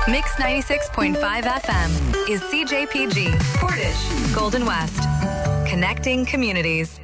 Mix 96.5 FM is CJPG, Portage, Golden West. Connecting communities.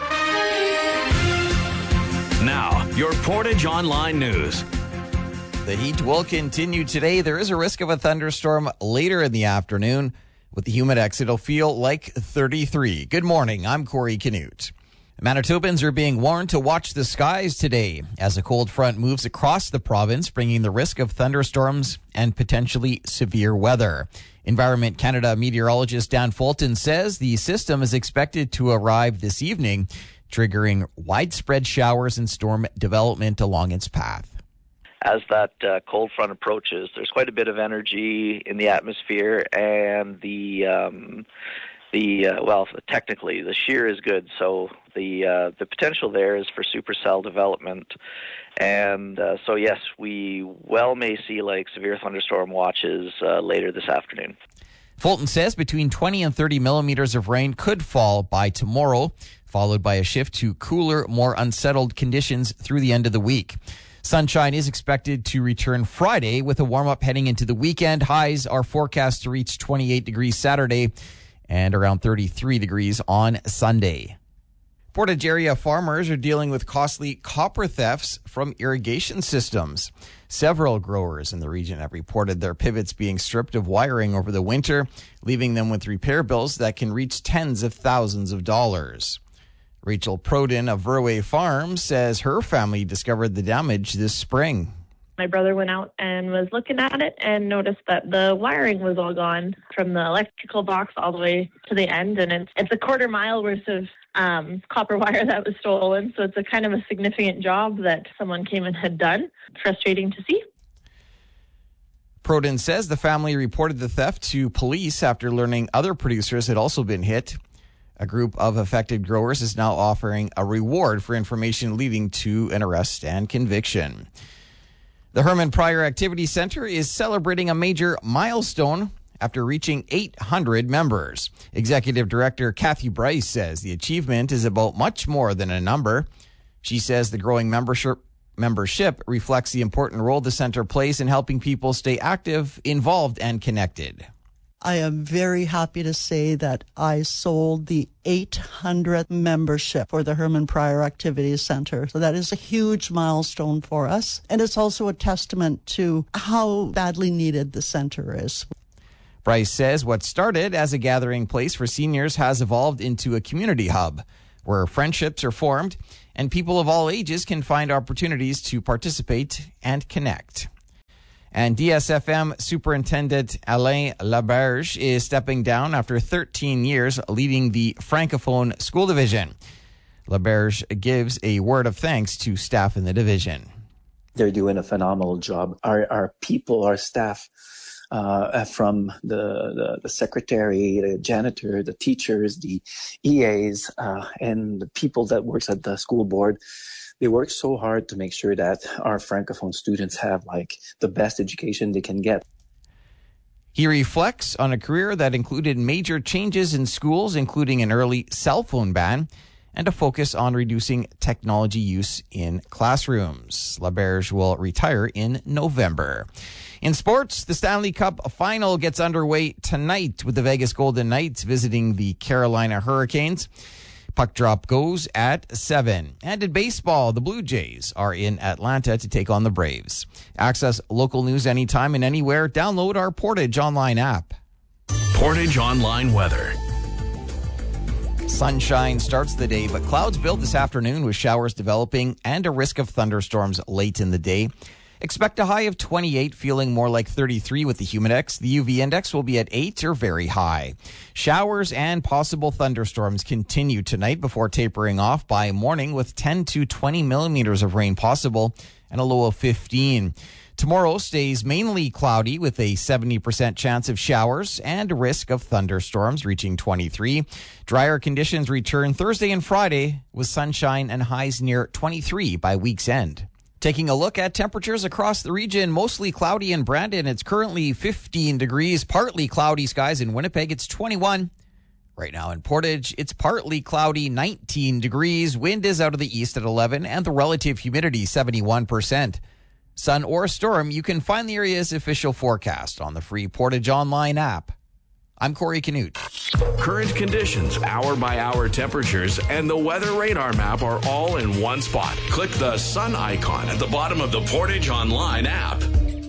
Now, your Portage Online News. The heat will continue today. There is a risk of a thunderstorm later in the afternoon. With the Humidex, it'll feel like 33. Good morning. I'm Corey Canute. Manitobans are being warned to watch the skies today as a cold front moves across the province, bringing the risk of thunderstorms and potentially severe weather. Environment Canada meteorologist Dan Fulton says the system is expected to arrive this evening, triggering widespread showers and storm development along its path. As that cold front approaches, there's quite a bit of energy in the atmosphere, and technically the shear is good, so the potential there is for supercell development, and so yes, we may see like severe thunderstorm watches later this afternoon. Fulton says between 20 and 30 millimeters of rain could fall by tomorrow, followed by a shift to cooler, more unsettled conditions through the end of the week. Sunshine is expected to return Friday with a warm-up heading into the weekend. Highs are forecast to reach 28 degrees Saturday and around 33 degrees on Sunday. Portage area farmers are dealing with costly copper thefts from irrigation systems. Several growers in the region have reported their pivots being stripped of wiring over the winter, leaving them with repair bills that can reach tens of thousands of dollars. Rachel Proden of Verway Farm says her family discovered the damage this spring. My brother went out and was looking at it and noticed that the wiring was all gone from the electrical box all the way to the end. And it's a quarter mile worth of copper wire that was stolen. So it's a kind of a significant job that someone came and had done. Frustrating to see. Proden says the family reported the theft to police after learning other producers had also been hit. A group of affected growers is now offering a reward for information leading to an arrest and conviction. The Herman Pryor Activity Center is celebrating a major milestone after reaching 800 members. Executive Director Kathy Bryce says the achievement is about much more than a number. She says the growing membership reflects the important role the center plays in helping people stay active, involved, and connected. I am very happy to say that I sold the 800th membership for the Herman Pryor Activities Center. So that is a huge milestone for us. And it's also a testament to how badly needed the center is. Bryce says what started as a gathering place for seniors has evolved into a community hub where friendships are formed and people of all ages can find opportunities to participate and connect. And DSFM Superintendent Alain Laberge is stepping down after 13 years leading the Francophone School Division. Laberge gives a word of thanks to staff in the division. They're doing a phenomenal job. Our people, our staff, from the secretary, the janitor, the teachers, the EAs, and the people that works at the school board, they work so hard to make sure that our Francophone students have the best education they can get. He reflects on a career that included major changes in schools, including an early cell phone ban and a focus on reducing technology use in classrooms. Laberge will retire in November. In sports, the Stanley Cup final gets underway tonight with the Vegas Golden Knights visiting the Carolina Hurricanes. Puck drop goes at 7. And in baseball, the Blue Jays are in Atlanta to take on the Braves. Access local news anytime and anywhere. Download our Portage Online app. Portage Online weather. Sunshine starts the day, but clouds build this afternoon with showers developing and a risk of thunderstorms late in the day. Expect a high of 28, feeling more like 33 with the Humidex. The UV index will be at 8 or very high. Showers and possible thunderstorms continue tonight before tapering off by morning with 10 to 20 millimeters of rain possible and a low of 15. Tomorrow stays mainly cloudy with a 70% chance of showers and a risk of thunderstorms reaching 23. Drier conditions return Thursday and Friday with sunshine and highs near 23 by week's end. Taking a look at temperatures across the region, mostly cloudy in Brandon. It's currently 15 degrees, partly cloudy skies in Winnipeg. It's 21. Right now in Portage, it's partly cloudy, 19 degrees. Wind is out of the east at 11 and the relative humidity 71%. sun or storm, you can find the area's official forecast on the free Portage Online app. I'm Corey Canute. Current conditions, hour-by-hour temperatures, and the weather radar map are all in one spot. Click the sun icon at the bottom of the Portage Online app.